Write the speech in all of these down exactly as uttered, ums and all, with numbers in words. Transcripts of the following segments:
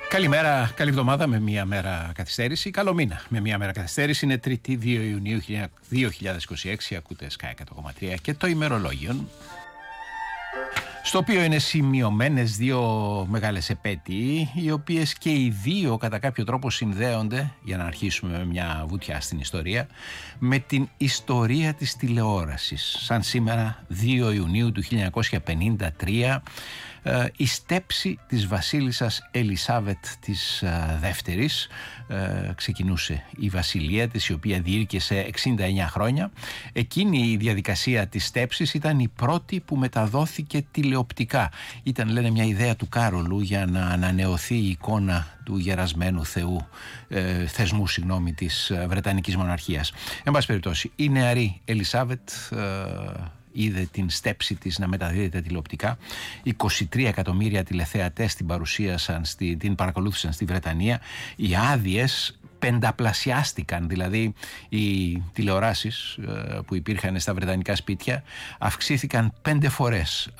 Καλημέρα, καλή εβδομάδα με μία μέρα καθυστέρηση. Καλό μήνα με μία μέρα καθυστέρηση. Είναι Τρίτη δύο Ιουνίου δύο χιλιάδες είκοσι έξι. Ακούτε Sky εκατό κόμμα τρία και το ημερολόγιο, στο οποίο είναι σημειωμένες δύο μεγάλες επέτειοι, οι οποίες και οι δύο κατά κάποιο τρόπο συνδέονται, για να αρχίσουμε με μια βουτιά στην ιστορία, με την ιστορία της τηλεόρασης. Σαν σήμερα, δύο Ιουνίου του χίλια εννιακόσια πενήντα τρία, η στέψη της βασίλισσας Ελισάβετ της δεύτερης. Ξεκινούσε η βασιλεία της, η οποία διήρκεσε εξήντα εννέα χρόνια. Εκείνη η διαδικασία της στέψης ήταν η πρώτη που μεταδόθηκε τηλεοπτικά. Ήταν, λένε, μια ιδέα του Κάρολου για να ανανεωθεί η εικόνα του γερασμένου θεού, ε, θεσμού συγγνώμη, της Βρετανικής μοναρχίας. Εν πάση περιπτώσει, η νεαρή Ελισάβετ ε, είδε την στέψη της να μεταδίδεται τηλεοπτικά. είκοσι τρία εκατομμύρια τηλεθεατές την παρουσίασαν, στη, την παρακολούθησαν στη Βρετανία. Οι άδειες πενταπλασιάστηκαν, δηλαδή οι τηλεοράσεις ε, που υπήρχαν στα βρετανικά σπίτια αυξήθηκαν πέντε φορές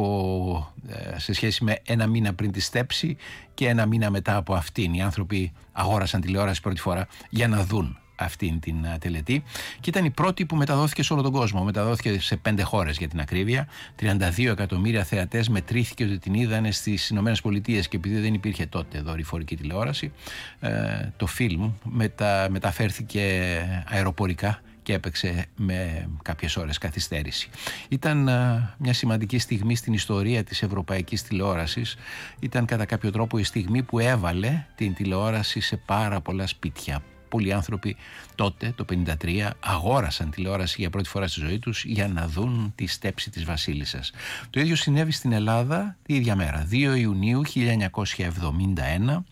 από, ε, σε σχέση με ένα μήνα πριν τη στέψη και ένα μήνα μετά από αυτήν. Οι άνθρωποι αγόρασαν τηλεόραση πρώτη φορά για να δουν αυτήν την τελετή, και ήταν η πρώτη που μεταδόθηκε σε όλο τον κόσμο. Μεταδόθηκε σε πέντε χώρες για την ακρίβεια. τριάντα δύο εκατομμύρια θεατές μετρήθηκε ότι την είδανε στις Ηνωμένες Πολιτείες, και επειδή δεν υπήρχε τότε δορυφορική τηλεόραση, ε, το φιλμ μετα, μεταφέρθηκε αεροπορικά και έπαιξε με κάποιες ώρες καθυστέρηση. Ήταν α, μια σημαντική στιγμή στην ιστορία της ευρωπαϊκής τηλεόρασης. Ήταν κατά κάποιο τρόπο η στιγμή που έβαλε την τηλεόραση σε πάρα πολλά σπίτια. Πολλοί άνθρωποι τότε, το πενήντα τρία, αγόρασαν τηλεόραση για πρώτη φορά στη ζωή τους για να δουν τη στέψη της βασίλισσας. Το ίδιο συνέβη στην Ελλάδα τη ίδια μέρα, δύο Ιουνίου χίλια εννιακόσια εβδομήντα ένα.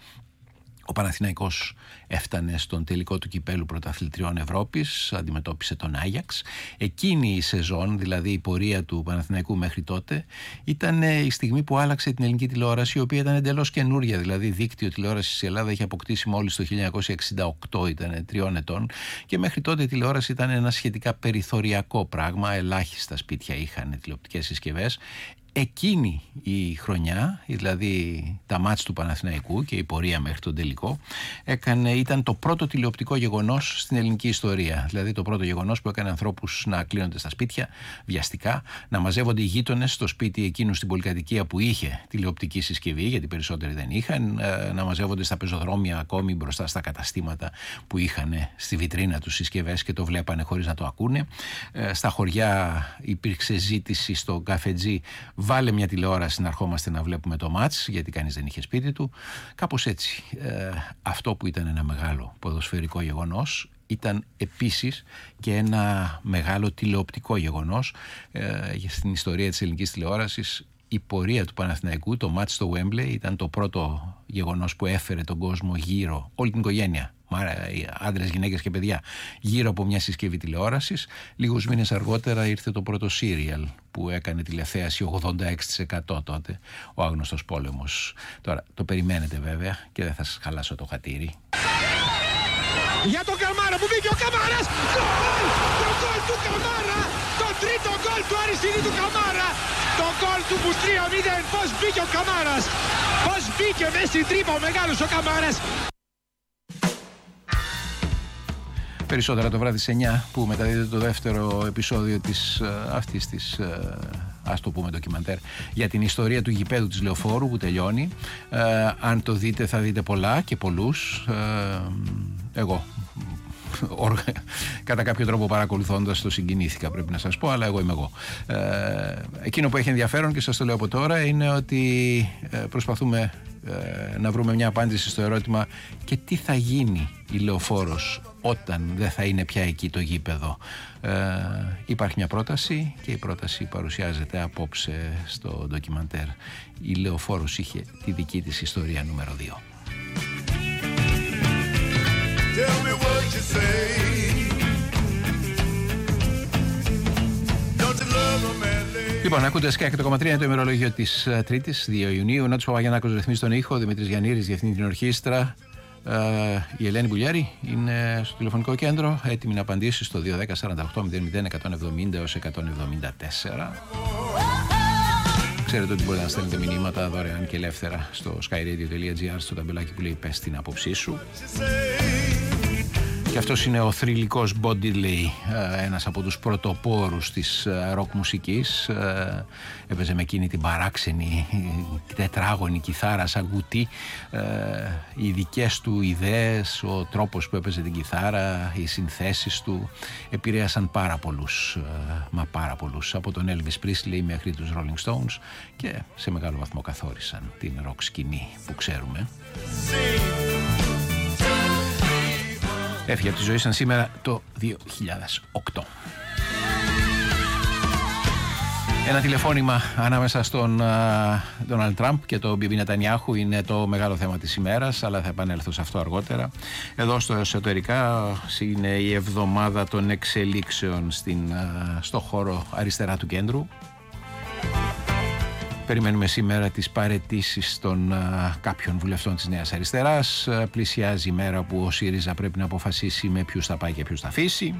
Ο Παναθηναϊκός έφτανε στον τελικό του κυπέλου πρωταθλητριών Ευρώπης, αντιμετώπισε τον Άγιαξ. Εκείνη η σεζόν, δηλαδή η πορεία του Παναθηναϊκού μέχρι τότε, ήταν η στιγμή που άλλαξε την ελληνική τηλεόραση, η οποία ήταν εντελώς καινούρια. Δηλαδή, δίκτυο τηλεόρασης στη Ελλάδα είχε αποκτήσει μόλις το χίλια εννιακόσια εξήντα οκτώ, ήταν τριών ετών, και μέχρι τότε η τηλεόραση ήταν ένα σχετικά περιθωριακό πράγμα. Ελάχιστα σπίτια είχαν τηλεοπτικές συσκευές. Εκείνη η χρονιά, δηλαδή τα μάτς του Παναθηναϊκού και η πορεία μέχρι τον τελικό, έκανε, ήταν το πρώτο τηλεοπτικό γεγονός στην ελληνική ιστορία. Δηλαδή το πρώτο γεγονός που έκανε ανθρώπους να κλείνονται στα σπίτια βιαστικά, να μαζεύονται οι γείτονες στο σπίτι εκείνου στην πολυκατοικία που είχε τηλεοπτική συσκευή, γιατί περισσότεροι δεν είχαν, να μαζεύονται στα πεζοδρόμια ακόμη μπροστά στα καταστήματα που είχαν στη βιτρίνα τους συσκευές και το βλέπανε χωρίς να το ακούνε. Στα χωριά υπήρξε ζήτηση στο καφετζή, βάλε μια τηλεόραση να ερχόμαστε να βλέπουμε το μάτς, γιατί κανείς δεν είχε σπίτι του. Κάπως έτσι. Ε, αυτό που ήταν ένα μεγάλο ποδοσφαιρικό γεγονός ήταν επίσης και ένα μεγάλο τηλεοπτικό γεγονός ε, στην ιστορία της ελληνικής τηλεόρασης. Η πορεία του Παναθηναϊκού, το μάτς στο Wembley, ήταν το πρώτο γεγονός που έφερε τον κόσμο γύρω, όλη την οικογένεια, άντρες, γυναίκες και παιδιά, γύρω από μια συσκευή τηλεόρασης. Λίγους μήνες αργότερα ήρθε το πρώτο σύριαλ που έκανε τηλεθέαση, ογδόντα έξι τοις εκατό τότε, ο Άγνωστος Πόλεμος. Τώρα το περιμένετε βέβαια και δεν θα σας χαλάσω το χατήρι. Για τον Καμάρα που μπήκε ο Καμάρας! Το γκολ! Το γκολ του Καμάρα! Το τρίτο γκολ του Αριστίδη του Καμάρα! Το γκολ του Μπουστρία μηδέν! Πώς μπήκε ο Καμάρας! Πώς μπήκε μέσα στην τρύπα ο μεγάλος ο Καμάρας! Περισσότερα το βράδυ σε εννιά, που μεταδίδεται το δεύτερο επεισόδιο της, αυτής της, ας το πούμε, ντοκιμαντέρ για την ιστορία του γηπέδου της Λεωφόρου που τελειώνει. Ε, αν το δείτε θα δείτε πολλά και πολλούς. Ε, εγώ κατά κάποιο τρόπο παρακολουθώντας το συγκινήθηκα, πρέπει να σας πω, αλλά εγώ είμαι εγώ. Ε, εκείνο που έχει ενδιαφέρον, και σας το λέω από τώρα, είναι ότι ε, προσπαθούμε ε, να βρούμε μια απάντηση στο ερώτημα και τι θα γίνει η Λεωφόρος όταν δεν θα είναι πια εκεί το γήπεδο. Ε, υπάρχει μια πρόταση και η πρόταση παρουσιάζεται απόψε στο ντοκιμαντέρ. Η Λεωφόρος είχε τη δική της ιστορία νούμερο δύο. Tell me what you say. Don't you love a man? Λοιπόν, ακούτε Sky εκατό κόμμα τρία, είναι το ημερολόγιο της Τρίτης, δύο Ιουνίου. Ο Νότης Παπαγιαννάκος ρυθμίζει τον ήχο, ο Δημήτρης Γιαννήρης διευθύνει την ορχήστρα. Uh, η Ελένη Μπουλιάρη είναι στο τηλεφωνικό κέντρο, έτοιμη να απαντήσει στο δύο ένα μηδέν σαράντα οκτώ μηδέν μηδέν εκατόν εβδομήντα έως εκατόν εβδομήντα τέσσερα. Ξέρετε ότι μπορείτε να στέλνετε μηνύματα δωρεάν και ελεύθερα στο skyradio.gr, στο ταμπελάκι που λέει «Πες την άποψή σου». Και αυτός είναι ο θρυλικός Bodiley, ένας από τους πρωτοπόρους της ροκ μουσικής. Έπαιζε με εκείνη την παράξενη τετράγωνη κιθάρα σαν κουτί. Οι δικές του ιδέες, ο τρόπος που έπαιζε την κιθάρα, οι συνθέσεις του επηρέασαν πάρα πολλούς, μα πάρα πολλούς, από τον Elvis Presley μέχρι τους Rolling Stones, και σε μεγάλο βαθμό καθόρισαν την ροκ σκηνή που ξέρουμε. Έφυγε από τη ζωή σαν σήμερα το δύο χιλιάδες οκτώ. Ένα τηλεφώνημα ανάμεσα στον Ντόναλντ Τραμπ και τον Μπιμπι Νετανιάχου είναι το μεγάλο θέμα της ημέρας, αλλά θα επανέλθω σε αυτό αργότερα. Εδώ στο εσωτερικά είναι η εβδομάδα των εξελίξεων στην, στο χώρο αριστερά του κέντρου. Περιμένουμε σήμερα τις παραιτήσεις των α, κάποιων βουλευτών της Νέας Αριστεράς. Α, πλησιάζει η μέρα που ο ΣΥΡΙΖΑ πρέπει να αποφασίσει με ποιους θα πάει και ποιους θα αφήσει.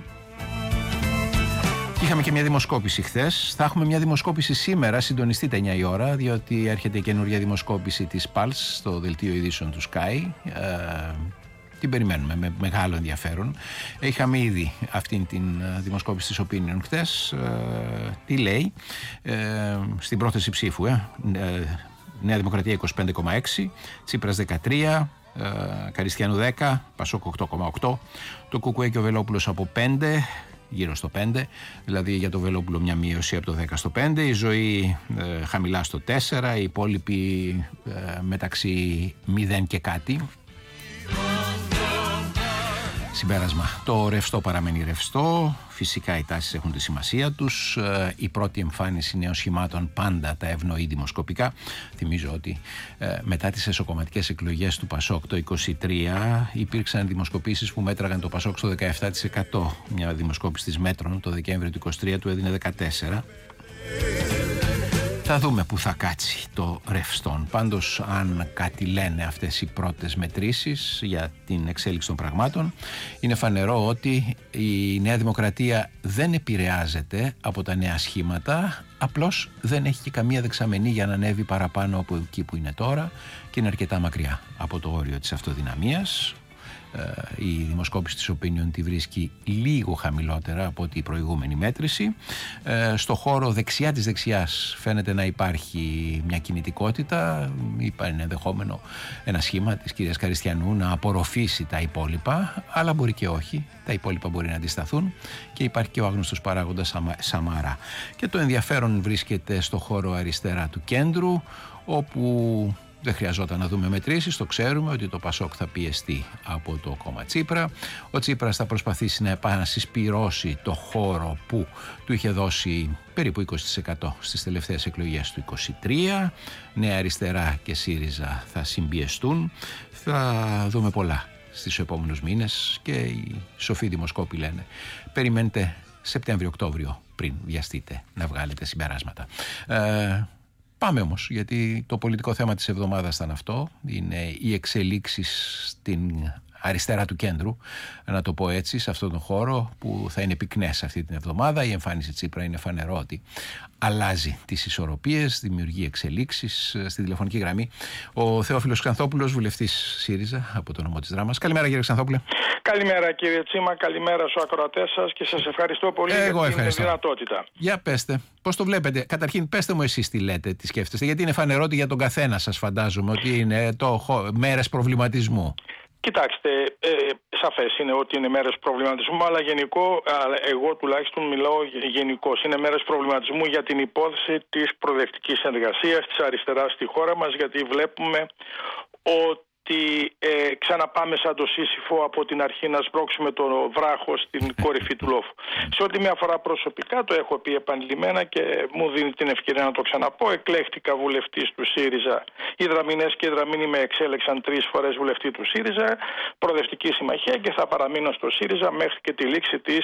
Είχαμε και μια δημοσκόπηση χθες. Θα έχουμε μια δημοσκόπηση σήμερα, συντονιστείτε εννιά η ώρα, διότι έρχεται η καινούργια δημοσκόπηση της Pulse στο δελτίο ειδήσεων του Sky. Α, την περιμένουμε με μεγάλο ενδιαφέρον. Είχαμε ήδη αυτήν την δημοσκόπηση της Opinion χτες. Ε, τι λέει ε, στην πρόθεση ψήφου. Ε, ε, Νέα Δημοκρατία είκοσι πέντε κόμμα έξι, Τσίπρας δεκατρία, ε, Καριστιανού δέκα, Πασόκ οκτώ κόμμα οκτώ, το Κουκουέ και ο Βελόπουλος από πέντε, γύρω στο πέντε, δηλαδή για το Βελόπουλο μια μείωση από το δέκα στο πέντε, η Ζωή ε, χαμηλά στο τέσσερα, οι υπόλοιποι ε, μεταξύ μηδέν και κάτι. Συμπέρασμα. Το ρευστό παραμένει ρευστό. Φυσικά οι τάσεις έχουν τη σημασία τους. Η πρώτη εμφάνιση νέων σχημάτων πάντα τα ευνοεί δημοσκοπικά. Θυμίζω ότι ε, μετά τις εσωκομματικές εκλογές του Πασόκ το είκοσι τρία υπήρξαν δημοσκοπήσεις που μέτραγαν το Πασόκ στο δεκαεπτά τοις εκατό. Μια δημοσκόπηση της Μέτρων το Δεκέμβριο του είκοσι τρία του έδινε δεκατέσσερα τοις εκατό. Θα δούμε που θα κάτσει το ρευστόν. Πάντως, αν κάτι λένε αυτές οι πρώτες μετρήσεις για την εξέλιξη των πραγμάτων, είναι φανερό ότι η Νέα Δημοκρατία δεν επηρεάζεται από τα νέα σχήματα, απλώς δεν έχει και καμία δεξαμενή για να ανέβει παραπάνω από εκεί που είναι τώρα και είναι αρκετά μακριά από το όριο της αυτοδυναμίας. Η δημοσκόπηση της Opinion τη βρίσκει λίγο χαμηλότερα από την προηγούμενη μέτρηση. Στο χώρο δεξιά της δεξιάς φαίνεται να υπάρχει μια κινητικότητα. Υπάρχει ενδεχόμενο ένα σχήμα της κυρίας Καριστιανού να απορροφήσει τα υπόλοιπα, αλλά μπορεί και όχι. Τα υπόλοιπα μπορεί να αντισταθούν και υπάρχει και ο άγνωστος παράγοντας Σαμαρά. Και το ενδιαφέρον βρίσκεται στο χώρο αριστερά του κέντρου, όπου δεν χρειαζόταν να δούμε μετρήσεις, το ξέρουμε ότι το Πασόκ θα πιεστεί από το κόμμα Τσίπρα. Ο Τσίπρας θα προσπαθήσει να επανασυσπυρώσει το χώρο που του είχε δώσει περίπου είκοσι τοις εκατό στις τελευταίες εκλογές του είκοσι τρία. Νέα Αριστερά και ΣΥΡΙΖΑ θα συμπιεστούν. Θα δούμε πολλά στις επόμενους μήνες και οι σοφοί δημοσκόποι λένε περιμένετε Σεπτέμβριο-Οκτώβριο πριν βιαστείτε να βγάλετε συμπεράσματα. Ε, Πάμε όμως, γιατί το πολιτικό θέμα της εβδομάδας ήταν αυτό. Είναι οι εξελίξεις στην αριστερά του κέντρου, να το πω έτσι, σε αυτόν τον χώρο που θα είναι πυκνές αυτή την εβδομάδα. Η εμφάνιση Τσίπρα είναι φανερό ότι αλλάζει τις ισορροπίες, δημιουργεί εξελίξεις. Στη τηλεφωνική γραμμή ο Θεόφιλος Ξανθόπουλος, βουλευτής ΣΥΡΙΖΑ από το νομό της Δράμας. Καλημέρα κύριε Ξανθόπουλε. Καλημέρα κύριε Τσίμα, καλημέρα στους ακροατές σας και σας ευχαριστώ πολύ Εγώ για την ευχαριστώ. δυνατότητα. Για πέστε, πώς το βλέπετε. Καταρχήν πέστε μου εσείς τι λέτε, τι σκέφτεστε, γιατί είναι φανερό ότι για τον καθένα σας φαντάζομαι ότι είναι το μέρες προβληματισμού. Κοιτάξτε, ε, σαφές είναι ότι είναι μέρες προβληματισμού, αλλά γενικό, εγώ τουλάχιστον μιλάω γενικώς. Είναι μέρες προβληματισμού για την υπόθεση της προοδευτικής συνεργασίας της αριστεράς στη χώρα μας, γιατί βλέπουμε ότι ότι ε, ξαναπάμε σαν το Σύσυφο από την αρχή να σπρώξουμε το βράχο στην κορυφή του λόφου. Σε ό,τι μια φορά προσωπικά, το έχω πει επανειλημμένα και μου δίνει την ευκαιρία να το ξαναπώ, εκλέχτηκα βουλευτής του ΣΥΡΙΖΑ. Οι Δραμηνές και οι Δραμήνοι με εξέλεξαν τρεις φορές βουλευτή του ΣΥΡΙΖΑ, προοδευτική συμμαχία, και θα παραμείνω στο ΣΥΡΙΖΑ μέχρι και τη λήξη της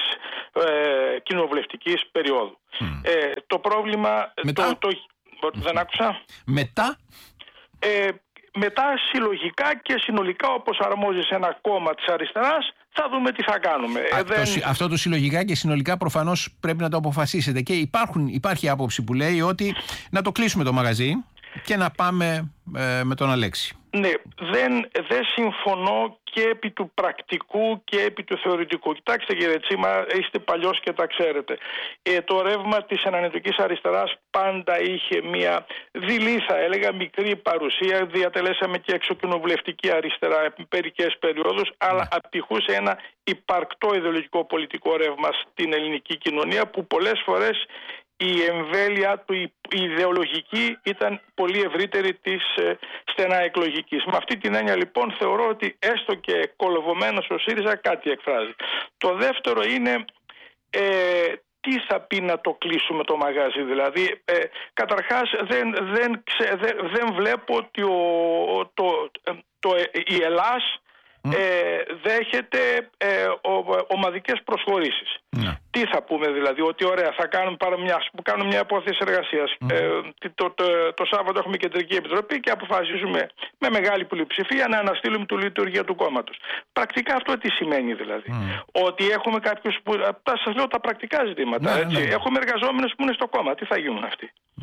ε, κοινοβουλευτικής περίοδου. Mm. Ε, το πρόβλημα... Μετά... Το, το, το, δεν άκουσα. Μετά... Ε, μετά συλλογικά και συνολικά, όπως αρμόζει σε ένα κόμμα της αριστεράς, θα δούμε τι θα κάνουμε. Αυτό, Δεν... αυτό το συλλογικά και συνολικά προφανώς πρέπει να το αποφασίσετε. Και υπάρχουν, υπάρχει άποψη που λέει ότι να το κλείσουμε το μαγαζί και να πάμε ε, με τον Αλέξη. Ναι, δεν, δεν συμφωνώ και επί του πρακτικού και επί του θεωρητικού. Κοιτάξτε κύριε Τσίμα, είστε παλιός και τα ξέρετε. Ε, το ρεύμα της ενανετικής αριστεράς πάντα είχε μια δειλή, θα έλεγα, μικρή παρουσία. Διατελέσαμε και εξοκοινοβουλευτική αριστερά μερικές περιόδους, αλλά απηχούσε ένα υπαρκτό ιδεολογικό πολιτικό ρεύμα στην ελληνική κοινωνία που πολλές φορές η εμβέλεια του, η ιδεολογική ήταν πολύ ευρύτερη της ε, στενά εκλογικής. Με αυτή την έννοια λοιπόν θεωρώ ότι έστω και κολοβωμένος ο ΣΥΡΙΖΑ κάτι εκφράζει. Το δεύτερο είναι ε, τι θα πει να το κλείσουμε το μαγάζι. Δηλαδή ε, καταρχάς δεν, δεν, ξε, δεν, δεν βλέπω ότι ο, το, το, το, η Ελλάς Ε, δέχεται ε, ο, ομαδικές προσχωρήσεις. Mm. Τι θα πούμε δηλαδή, ότι ωραία θα κάνουμε, μια, κάνουμε μια υπόθεση εργασίας. Mm. Ε, το, το, το, το Σάββατο έχουμε κεντρική επιτροπή και αποφασίζουμε με μεγάλη πλειοψηφία να αναστείλουμε τη λειτουργία του κόμματος. Πρακτικά αυτό τι σημαίνει δηλαδή? Mm. Ότι έχουμε κάποιους που, σας λέω τα πρακτικά ζητήματα, mm. έτσι. Mm. Έχουμε εργαζόμενους που είναι στο κόμμα, τι θα γίνουν αυτοί? Mm.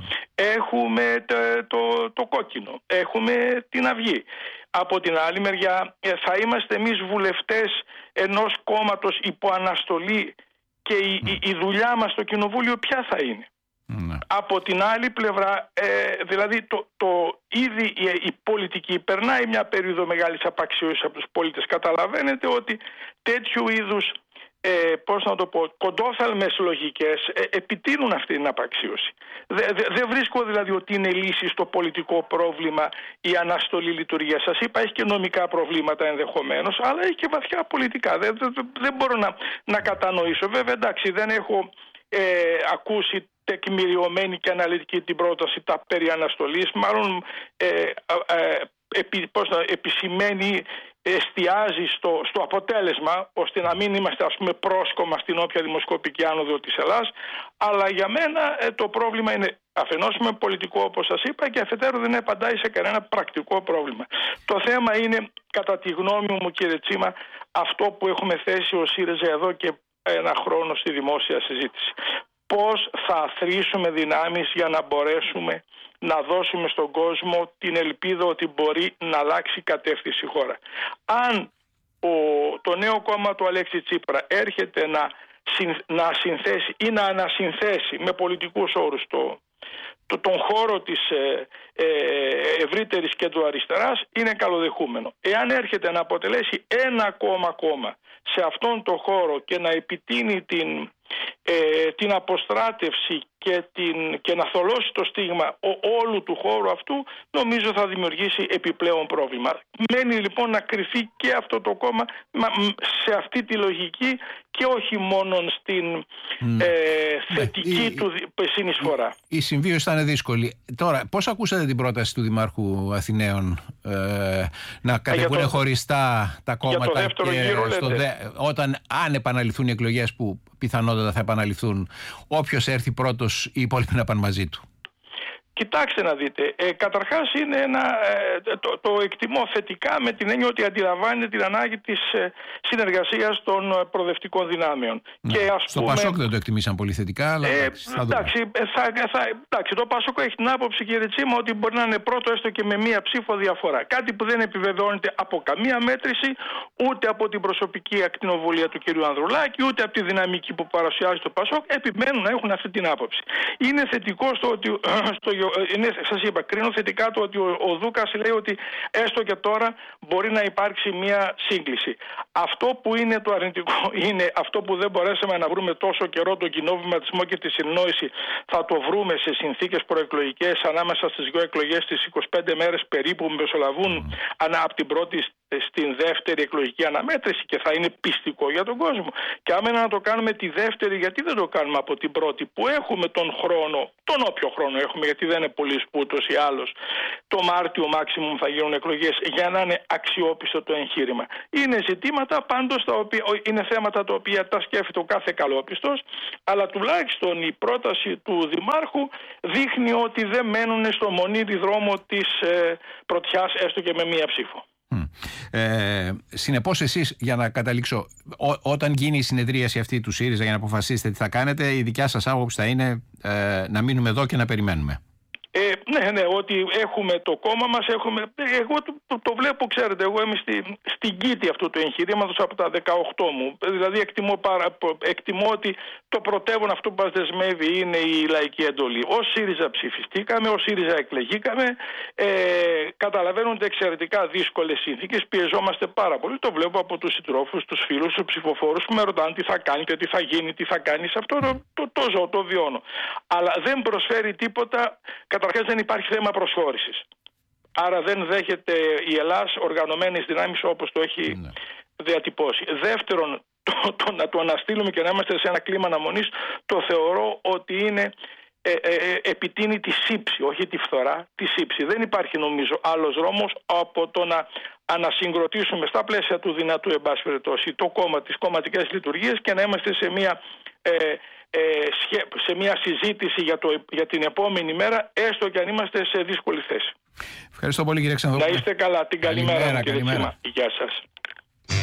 Έχουμε το, το, το κόκκινο, έχουμε την Αυγή. Από την άλλη μεριά θα είμαστε εμείς βουλευτές ενός κόμματος υπό αναστολή και η, mm. η, η δουλειά μας στο κοινοβούλιο ποια θα είναι? Mm. Από την άλλη πλευρά, ε, δηλαδή το, το, ήδη η, η πολιτική περνάει μια περίοδο μεγάλης απαξίωσης από τους πολίτες. Καταλαβαίνετε ότι τέτοιου είδους Ε, πώς να το πω, κοντόφθαλμες λογικές ε, επιτείνουν αυτή την απαξίωση. Δεν δε, δε βρίσκω δηλαδή ότι είναι λύση στο πολιτικό πρόβλημα η αναστολή λειτουργίας. Σας είπα, έχει και νομικά προβλήματα ενδεχομένως, αλλά έχει και βαθιά πολιτικά. Δεν δε, δε, δε μπορώ να, να κατανοήσω. Βέβαια, εντάξει, δεν έχω ε, ακούσει τεκμηριωμένη και αναλυτική την πρόταση τα περί αναστολής. Μάλλον ε, ε, επι, πώς να, επισημαίνει, εστιάζει στο, στο αποτέλεσμα, ώστε να μην είμαστε, ας πούμε, πρόσκομα στην όποια δημοσκοπική άνοδο της Ελλάδας. Αλλά για μένα ε, το πρόβλημα είναι αφενός με πολιτικό, όπως σας είπα, και αφετέρου δεν απαντάει σε κανένα πρακτικό πρόβλημα. Το θέμα είναι, κατά τη γνώμη μου κύριε Τσίμα, αυτό που έχουμε θέσει ο ΣΥΡΙΖΑ εδώ και ένα χρόνο στη δημόσια συζήτηση. Πώς θα αθροίσουμε δυνάμεις για να μπορέσουμε να δώσουμε στον κόσμο την ελπίδα ότι μπορεί να αλλάξει κατεύθυνση η χώρα. Αν ο, το νέο κόμμα του Αλέξη Τσίπρα έρχεται να, συν, να συνθέσει ή να ανασυνθέσει με πολιτικούς όρους το, το, τον χώρο της ε, ε, ευρύτερης κεντροαριστεράς, είναι καλοδεχούμενο. Εάν έρχεται να αποτελέσει ένα ακόμα κόμμα σε αυτόν τον χώρο και να επιτείνει την, ε, την αποστράτευση και, την, και να θολώσει το στίγμα ο, όλου του χώρου αυτού, νομίζω θα δημιουργήσει επιπλέον πρόβλημα. Μένει λοιπόν να κρυφεί και αυτό το κόμμα σε αυτή τη λογική και όχι μόνο στην mm. ε, θετική mm. του η, συνεισφορά. Η, η συμβίωση θα είναι δύσκολη. Τώρα, πώς ακούσατε την πρόταση του Δημάρχου Αθηναίων ε, να κατεβούν το, χωριστά τα κόμματα και γύρο, στο δε, όταν αν επαναληφθούν οι εκλογές που πιθανότατα θα επαναληφθούν, όποιος έρθει πρώτος οι υπόλοιποι να πάνε μαζί του? Κοιτάξτε να δείτε, ε, καταρχάς είναι ένα, ε, το, το εκτιμώ θετικά με την έννοια ότι αντιλαμβάνεται την ανάγκη της ε, συνεργασίας των προοδευτικών δυνάμεων. Ναι. Και, ας στο πούμε, Πασόκ δεν το εκτιμήσαν πολύ θετικά, αλλά ε, θα εντάξει, θα, θα, εντάξει, το Πασόκ έχει την άποψη, κύριε Τσίμα, ότι μπορεί να είναι πρώτο έστω και με μία ψήφο διαφορά. Κάτι που δεν επιβεβαιώνεται από καμία μέτρηση, ούτε από την προσωπική ακτινοβολία του κ. Ανδρουλάκη, ούτε από τη δυναμική που παρουσιάζει το Πασόκ. Επιμένουν να έχουν αυτή την άποψη. Είναι θετικό στο ότι στο Είναι, σας είπα, κρίνω θετικά το ότι ο, ο Δούκας λέει ότι έστω και τώρα μπορεί να υπάρξει μια σύγκληση. Αυτό που είναι το αρνητικό είναι αυτό που δεν μπορέσαμε να βρούμε τόσο καιρό, τον κοινό βηματισμό και τη συνεννόηση. Θα το βρούμε σε συνθήκες προεκλογικές ανάμεσα στις δύο εκλογές, τις είκοσι πέντε μέρες περίπου που μεσολαβούν mm. ανά από την πρώτη είμαστε στην δεύτερη εκλογική αναμέτρηση και θα είναι πιστικό για τον κόσμο. Και άμα είναι να το κάνουμε τη δεύτερη, γιατί δεν το κάνουμε από την πρώτη που έχουμε τον χρόνο, τον όποιο χρόνο έχουμε, γιατί δεν είναι πολύ ούτως ή άλλως. Το Μάρτιο maximum θα γίνουν εκλογές για να είναι αξιόπιστο το εγχείρημα. Είναι ζητήματα πάντως, τα οποία, είναι θέματα τα οποία τα σκέφτεται ο κάθε καλόπιστος, αλλά τουλάχιστον η πρόταση του Δημάρχου δείχνει ότι δεν μένουν στο μονίδι δρόμο της ε, πρωτιάς, έστω και με μία ψήφο. Ε, συνεπώς εσείς, για να καταλήξω, ό, όταν γίνει η συνεδρίαση αυτή του ΣΥΡΙΖΑ για να αποφασίσετε τι θα κάνετε, η δικιά σας άποψη θα είναι ε, να μείνουμε εδώ και να περιμένουμε? Ε, ναι, ναι, ότι έχουμε το κόμμα μας, έχουμε, εγώ το, το, το βλέπω, ξέρετε, εγώ είμαι στη, στην κήτη αυτού του εγχειρήματος από τα δεκαοκτώ μου. Δηλαδή εκτιμώ, παρα, εκτιμώ ότι το πρωτεύον αυτό που μας δεσμεύει είναι η λαϊκή εντολή. Ως ΣΥΡΙΖΑ ψηφιστήκαμε, ως ΣΥΡΙΖΑ εκλεγήκαμε, ε, καταλαβαίνονται εξαιρετικά δύσκολες συνθήκες, πιεζόμαστε πάρα πολύ. Το βλέπω από τους συντρόφους, τους φίλους, τους ψηφοφόρους που με ρωτάνε τι θα κάνετε, τι θα γίνει, τι θα κάνεις. Αυτό το, το, το ζω, το βιώνω. Αλλά δεν προσφέρει τίποτα. Καταρχάς δεν υπάρχει θέμα προσχώρησης. Άρα δεν δέχεται η Ελλάς οργανωμένες δυνάμεις όπως το έχει ναι. διατυπώσει. Δεύτερον, το, το να το αναστείλουμε και να είμαστε σε ένα κλίμα αναμονής, το θεωρώ ότι είναι ε, ε, ε, επιτείνει τη σύψη, όχι τη φθορά, τη σύψη. Δεν υπάρχει νομίζω άλλος δρόμος από το να ανασυγκροτήσουμε στα πλαίσια του δυνατού, εν πάση περιπτώσει, το κόμμα, τις κομματικές λειτουργίες και να είμαστε σε μια... Ε, σε μια συζήτηση για, το, για την επόμενη μέρα, έστω και αν είμαστε σε δύσκολη θέση. Ευχαριστώ πολύ, κύριε Ξανθόπουλε. Να είστε καλά. Την καλημέρα, καλημέρα, κύριε καλημέρα. Τσίμα. Γεια σας.